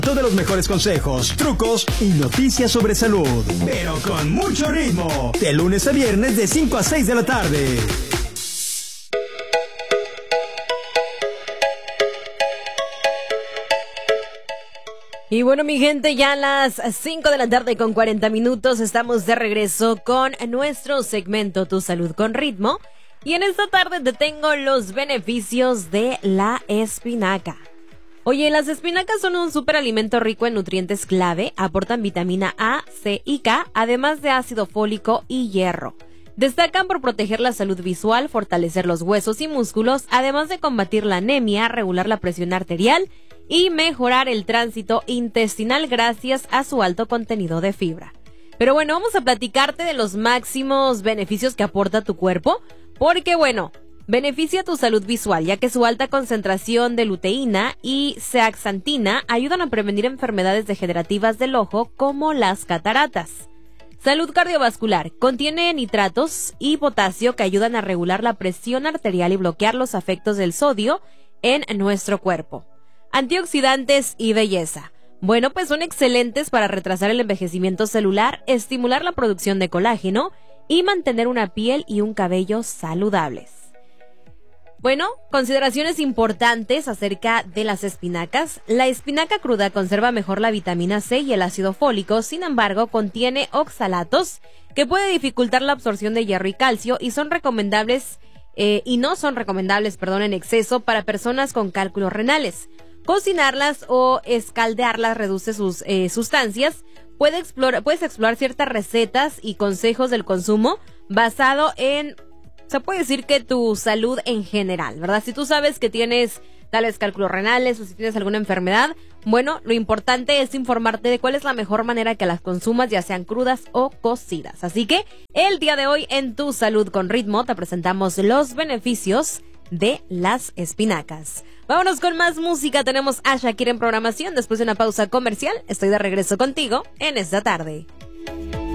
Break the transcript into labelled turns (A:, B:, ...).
A: Todos los mejores consejos, trucos y noticias sobre salud, pero con mucho ritmo. De lunes a viernes de 5 a 6 de la tarde.
B: Y bueno, mi gente, ya a las 5 de la tarde con 40 minutos estamos de regreso con nuestro segmento Tu Salud con Ritmo. Y en esta tarde te tengo los beneficios de la espinaca. Oye, las espinacas son un superalimento rico en nutrientes clave, aportan vitamina A, C y K, además de ácido fólico y hierro. Destacan por proteger la salud visual, fortalecer los huesos y músculos, además de combatir la anemia, regular la presión arterial y mejorar el tránsito intestinal gracias a su alto contenido de fibra. Pero bueno, vamos a platicarte de los máximos beneficios que aporta tu cuerpo, porque bueno, beneficia tu salud visual, ya que su alta concentración de luteína y zeaxantina ayudan a prevenir enfermedades degenerativas del ojo como las cataratas. Salud cardiovascular. Contiene nitratos y potasio que ayudan a regular la presión arterial y bloquear los efectos del sodio en nuestro cuerpo. Antioxidantes y belleza. Bueno, pues son excelentes para retrasar el envejecimiento celular, estimular la producción de colágeno y mantener una piel y un cabello saludables. Bueno, consideraciones importantes acerca de las espinacas. La espinaca cruda conserva mejor la vitamina C y el ácido fólico, sin embargo, contiene oxalatos que puede dificultar la absorción de hierro y calcio y son recomendables no son recomendables en exceso para personas con cálculos renales. Cocinarlas o escaldearlas reduce sus sustancias. Puedes explorar ciertas recetas y consejos del consumo basado en, se puede decir que tu salud en general, ¿verdad? Si tú sabes que tienes tales cálculos renales o si tienes alguna enfermedad, bueno, lo importante es informarte de cuál es la mejor manera que las consumas, ya sean crudas o cocidas. Así que el día de hoy en Tu Salud con Ritmo te presentamos los beneficios de las espinacas. Vámonos con más música. Tenemos a Shakira en programación. Después de una pausa comercial, estoy de regreso contigo en esta tarde.